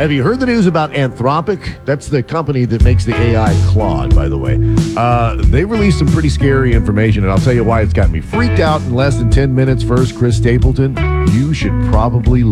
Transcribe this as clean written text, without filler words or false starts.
Have you heard the news about Anthropic? That's the company that makes the AI Claude, by the way. They released some pretty scary information, and I'll tell you why it's got me freaked out in less than 10 minutes. First, Chris Stapleton, you should probably